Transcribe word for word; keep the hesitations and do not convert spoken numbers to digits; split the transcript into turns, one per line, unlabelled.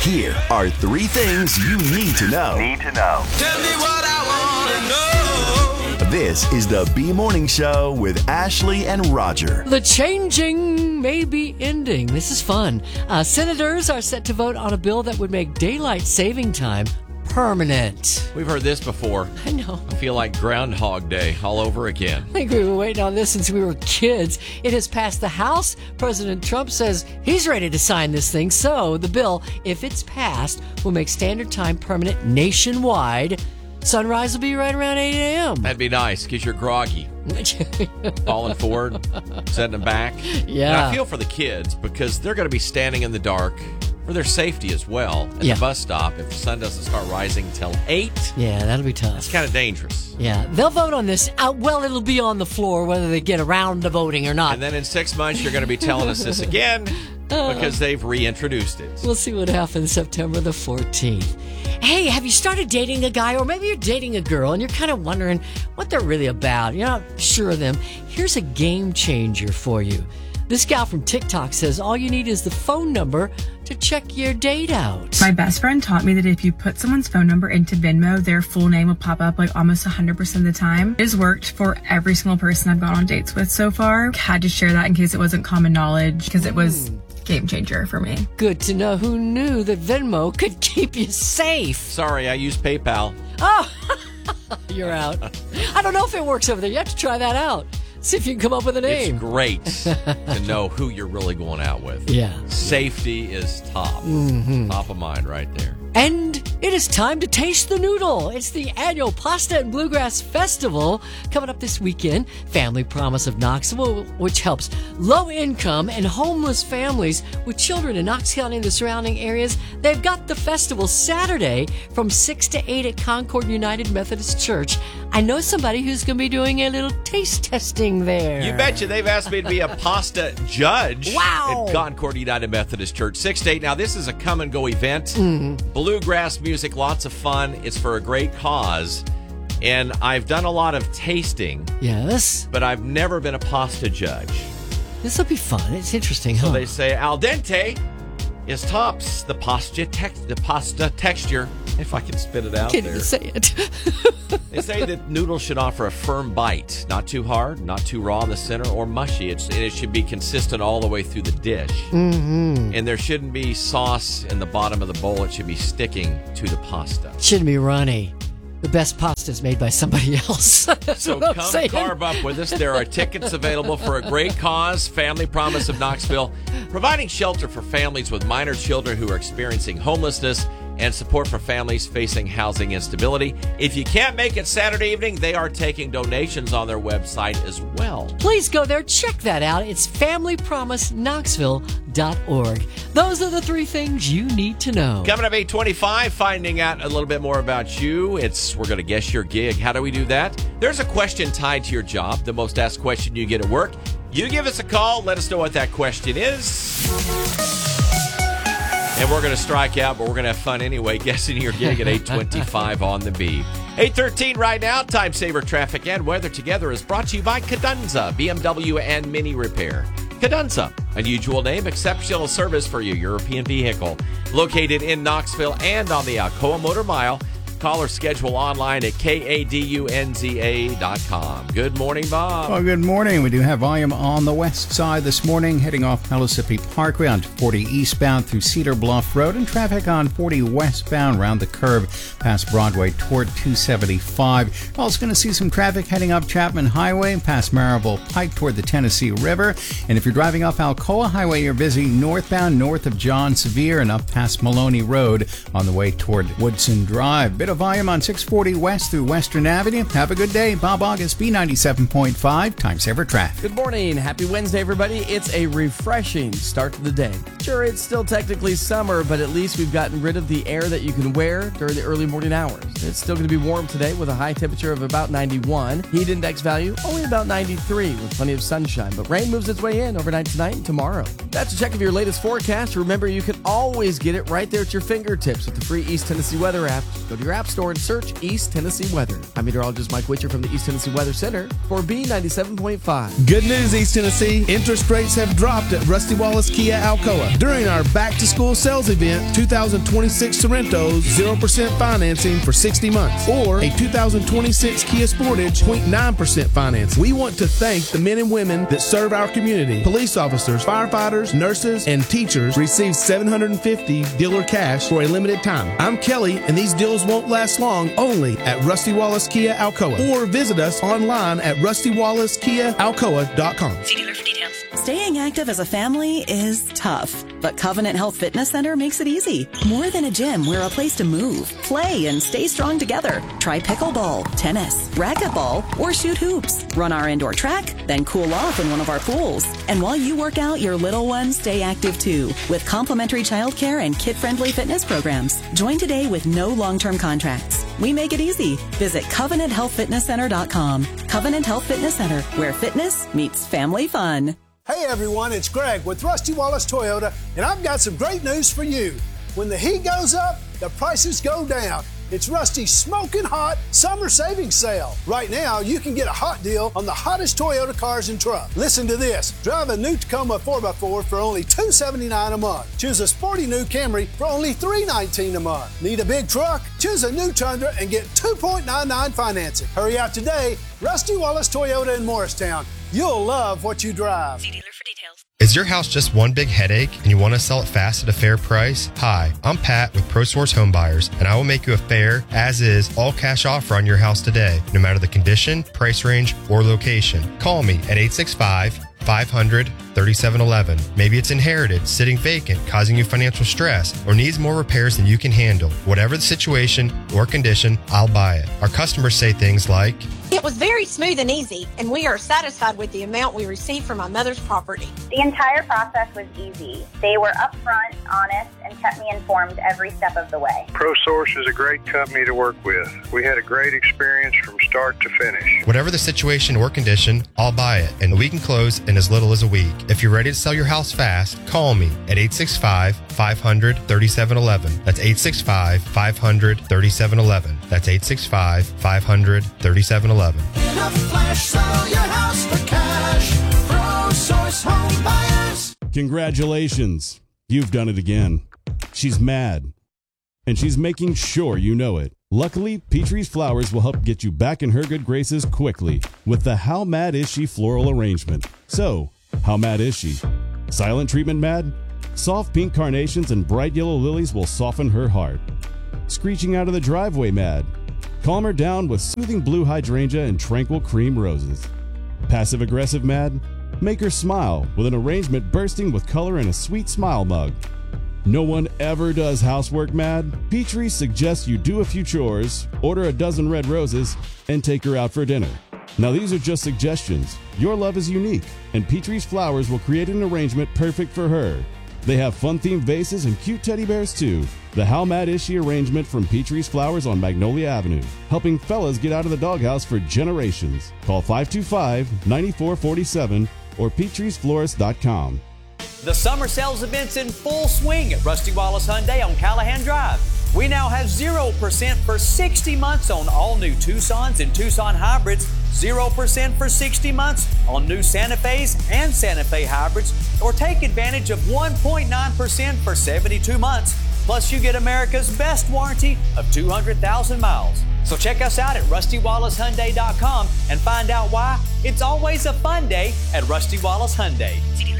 Here are three things you need to know.
Need to know.
Tell me what I want to know.
This is the B Morning Show with Ashley and Roger.
The changing may be ending. This is fun. Uh, senators are set to vote on a bill that would make daylight saving time permanent.
We've heard this before.
I know.
I feel like Groundhog Day all over again.
I think we were waiting on this since we were kids. It has passed the House. President Trump says he's ready to sign this thing. So the bill, if it's passed, will make standard time permanent nationwide. Sunrise will be right around eight a.m.
That'd be nice because you're groggy. Falling forward, setting them back.
Yeah.
And I feel for the kids because they're going to be standing in the dark for their safety as well at
Yeah.
the bus stop if the sun doesn't start rising until eight.
Yeah, that'll be tough.
It's kind of dangerous.
Yeah, they'll vote on this. Uh, well, it'll be on the floor whether they get around to voting or not.
And then in six months, you're going to be telling us this again because they've reintroduced it.
We'll see what happens September the fourteenth. Hey, have you started dating a guy, or maybe you're dating a girl and you're kind of wondering what they're really about? You're not sure of them. Here's a game changer for you. This gal from TikTok says all you need is the phone number to check your date out.
My best friend taught me that if you put someone's phone number into Venmo, their full name will pop up like almost one hundred percent of the time. It has worked for every single person I've gone on dates with so far. Had to share that in case it wasn't common knowledge because it was game changer for me.
Good to know. Who knew that Venmo could keep you safe?
Sorry, I use PayPal.
Oh, you're out. I don't know if it works over there. You have to try that out. See if you can come up with a name.
It's great to know who you're really going out with.
Yeah.
Safety is top.
Mm-hmm.
Top of mind right there.
And it is time to taste the noodle. It's the annual Pasta and Bluegrass Festival coming up this weekend. Family Promise of Knoxville, which helps low-income and homeless families with children in Knox County and the surrounding areas. They've got the festival Saturday from six to eight at Concord United Methodist Church. I know somebody who's going to be doing a little taste testing there.
You betcha. They've asked me to be a pasta judge
Wow.
at Concord United Methodist Church. six to eight. Now, this is a come-and-go event.
Mm-hmm.
Bluegrass music, lots of fun. It's for a great cause. And I've done a lot of tasting,
Yes.
but I've never been a pasta judge.
This will be fun. It's interesting,
So
huh?
they say al dente is tops the pasta, tex- the pasta texture. If I can spit it out
Can't
there.
even say it.
They say that noodles should offer a firm bite, not too hard, not too raw in the center or mushy. It's, it should be consistent all the way through the dish.
Mm-hmm.
And there shouldn't be sauce in the bottom of the bowl. It should be sticking to the pasta.
Shouldn't be runny. The best pasta is made by somebody else. That's
So
what I'm
come
saying.
carve up with us. There are tickets available for a great cause, Family Promise of Knoxville, providing shelter for families with minor children who are experiencing homelessness and support for families facing housing instability. If you can't make it Saturday evening, they are taking donations on their website as well.
Please go there. Check that out. It's family promise knoxville dot org. Those are the three things you need to know.
Coming up eight twenty-five, finding out a little bit more about you. It's we're going to guess your gig. How do we do that? There's a question tied to your job, the most asked question you get at work. You give us a call. Let us know what that question is. And we're going to strike out, but we're going to have fun anyway, guessing your gig at eight twenty-five on the B. eight thirteen right now. Time Saver Traffic and Weather Together is brought to you by Cadunza, B M W and Mini Repair. Cadunza, unusual name, exceptional service for your European vehicle. Located in Knoxville and on the Alcoa Motor Mile. Call or schedule online at K A D U N Z A dot com. Good morning, Bob.
Well, good morning. We do have volume on the west side this morning, heading off Mississippi Parkway on forty eastbound through Cedar Bluff Road, and traffic on forty westbound around the curve past Broadway toward two seventy-five. We're also going to see some traffic heading up Chapman Highway past Marable Pike toward the Tennessee River. And if you're driving off Alcoa Highway, you're busy northbound north of John Sevier and up past Maloney Road on the way toward Woodson Drive. Bit of volume on six forty west through Western Avenue. Have a good day. Bob August, B ninety-seven point five, Time Saver Traffic.
Good morning. Happy Wednesday, everybody. It's a refreshing start to the day. Sure, it's still technically summer, but at least we've gotten rid of the air that you can wear during the early morning hours. It's still going to be warm today with a high temperature of about ninety-one. Heat index value only about ninety-three with plenty of sunshine, but rain moves its way in overnight tonight and tomorrow. That's a check of your latest forecast. Remember, you can always get it right there at your fingertips with the free East Tennessee Weather app. Go to your app App Store and search East Tennessee Weather. I'm meteorologist Mike Witcher from the East Tennessee Weather Center for B ninety-seven point five.
Good news, East Tennessee. Interest rates have dropped at Rusty Wallace Kia Alcoa. During our back-to-school sales event, two thousand twenty-six Sorrento's zero percent financing for sixty months, or a two thousand twenty-six Kia Sportage zero point nine percent financing. We want to thank the men and women that serve our community. Police officers, firefighters, nurses, and teachers receive seven hundred fifty dealer cash for a limited time. I'm Kelly, and these deals won't last long, only at Rusty Wallace Kia Alcoa. Or visit us online at rusty wallace kia alcoa dot com.
See dealer for details. Staying active as a family is tough, but Covenant Health Fitness Center makes it easy. More than a gym, we're a place to move, play, and stay strong together. Try pickleball, tennis, racquetball, or shoot hoops. Run our indoor track, then cool off in one of our pools. And while you work out, your little ones stay active too, with complimentary childcare and kid-friendly fitness programs. Join today with no long-term contracts. We make it easy. Visit covenant health fitness center dot com. Covenant Health Fitness Center, where fitness meets family fun.
Hey everyone, it's Greg with Rusty Wallace Toyota, and I've got some great news for you. When the heat goes up, the prices go down. It's Rusty's smoking hot summer savings sale. Right now, you can get a hot deal on the hottest Toyota cars and trucks. Listen to this. Drive a new Tacoma four by four for only two hundred seventy-nine dollars a month. Choose a sporty new Camry for only three hundred nineteen dollars a month. Need a big truck? Choose a new Tundra and get two point nine nine financing. Hurry out today. Rusty Wallace Toyota in Morristown. You'll love what you drive.
See dealer for details.
Is your house just one big headache and you want to sell it fast at a fair price? Hi, I'm Pat with ProSource Home Buyers, and I will make you a fair, as-is, all-cash offer on your house today, no matter the condition, price range, or location. Call me at eight six five, five hundred, thirty-seven eleven. Maybe it's inherited, sitting vacant, causing you financial stress, or needs more repairs than you can handle. Whatever the situation or condition, I'll buy it. Our customers say things like,
"It was very smooth and easy, and we are satisfied with the amount we received from my mother's property."
The entire process was easy. They were upfront, honest, and kept me informed every step of the way.
ProSource is a great company to work with. We had a great experience from start to finish.
Whatever the situation or condition, I'll buy it, and we can close in as little as a week. If you're ready to sell your house fast, call me at eight six five, five hundred, thirty-seven eleven. That's eight six five, five hundred, thirty-seven eleven. That's eight six five, five hundred, thirty-seven eleven.
In a flash, sell your house for cash. ProSource Home Buyers.
Congratulations. You've done it again. She's mad. And she's making sure you know it. Luckily, Petrie's Flowers will help get you back in her good graces quickly with the How Mad Is She floral arrangement. So, how mad is she? Silent treatment mad? Soft pink carnations and bright yellow lilies will soften her heart. Screeching out of the driveway mad? Calm her down with soothing blue hydrangea and tranquil cream roses. Passive-aggressive mad? Make her smile with an arrangement bursting with color in a sweet smile mug. No one ever does housework mad? Petrie suggests you do a few chores, order a dozen red roses, and take her out for dinner. Now these are just suggestions. Your love is unique, and Petrie's Flowers will create an arrangement perfect for her. They have fun-themed vases and cute teddy bears too. The How Mad Is She arrangement from Petrie's Flowers on Magnolia Avenue, helping fellas get out of the doghouse for generations. Call five two five, nine four four seven or petrie's florist dot com.
The summer sales event's in full swing at Rusty Wallace Hyundai on Callahan Drive. We now have zero percent for sixty months on all new Tucsons and Tucson hybrids, zero percent for sixty months on new Santa Fe's and Santa Fe hybrids, or take advantage of one point nine percent for seventy-two months. Plus, you get America's best warranty of two hundred thousand miles. So check us out at rusty wallace hyundai dot com and find out why it's always a fun day at Rusty Wallace Hyundai.